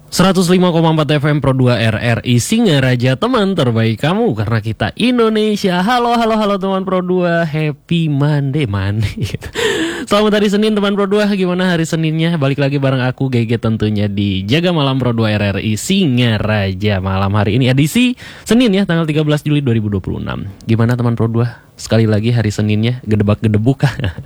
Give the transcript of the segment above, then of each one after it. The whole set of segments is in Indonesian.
105,4 FM Pro 2 RRI Singaraja, teman terbaik kamu karena kita Indonesia. Halo teman Pro 2, happy Monday. Selamat hari Senin teman Pro 2, gimana hari Seninnya? Balik lagi bareng aku GG tentunya di Jaga Malam Pro 2 RRI Singaraja. Malam hari ini edisi Senin ya, tanggal 13 Juli 2026. Gimana teman Pro 2? Sekali lagi hari Seninnya gedebak-gedebuk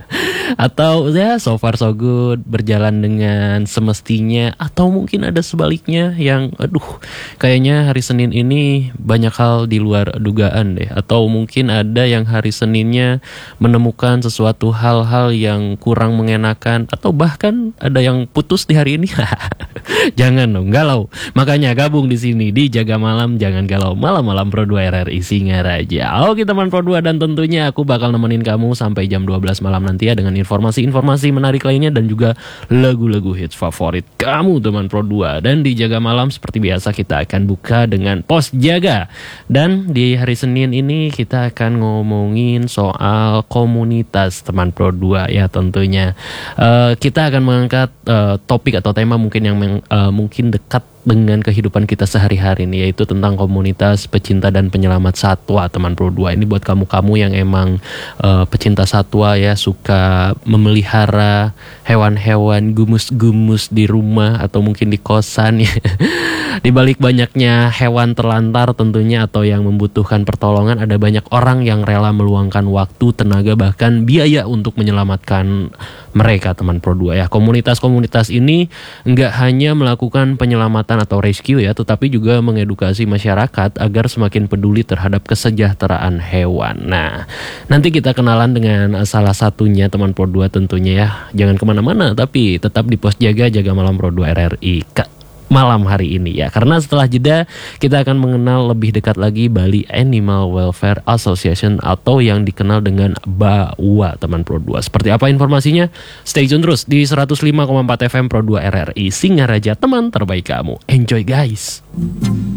atau ya so far so good, berjalan dengan semestinya, atau mungkin ada sebaliknya yang kayaknya hari Senin ini banyak hal di luar dugaan deh, atau mungkin ada yang hari Seninnya menemukan sesuatu hal-hal yang kurang mengenakan, atau bahkan ada yang putus di hari ini. Jangan dong galau, makanya gabung di sini di Jaga Malam Jangan Galau, malam-malam Pro 2 RRI Singaraja. Oke teman Pro 2, dan tentunya aku bakal nemenin kamu sampai jam 12 malam nanti ya, dengan informasi-informasi menarik lainnya dan juga lagu-lagu hits favorit kamu teman Pro 2. Dan di Jaga Malam seperti biasa kita akan buka dengan Pos Jaga. Dan di hari Senin ini kita akan ngomongin soal komunitas teman Pro 2 ya tentunya. Kita akan mengangkat topik atau tema mungkin yang mungkin dekat dengan kehidupan kita sehari-hari nih, yaitu tentang komunitas pecinta dan penyelamat satwa teman Pro 2. Ini buat kamu-kamu yang emang pecinta satwa ya, suka memelihara hewan-hewan gumus-gumus di rumah atau mungkin di kosan ya. Di balik banyaknya hewan terlantar tentunya atau yang membutuhkan pertolongan, ada banyak orang yang rela meluangkan waktu, tenaga, bahkan biaya untuk menyelamatkan mereka teman Pro 2 ya. Komunitas-komunitas ini enggak hanya melakukan penyelamatan atau rescue ya, tetapi juga mengedukasi masyarakat agar semakin peduli terhadap kesejahteraan hewan. Nah, nanti kita kenalan dengan salah satunya teman Pro 2 tentunya ya. Jangan kemana-mana, tapi tetap di Pos Jaga Malam Pro 2 RRI malam hari ini ya, karena setelah jeda kita akan mengenal lebih dekat lagi Bali Animal Welfare Association atau yang dikenal dengan BAWA teman Pro 2. Seperti apa informasinya? Stay tune terus di 105,4 FM Pro 2 RRI Singaraja, teman terbaik kamu. Enjoy guys.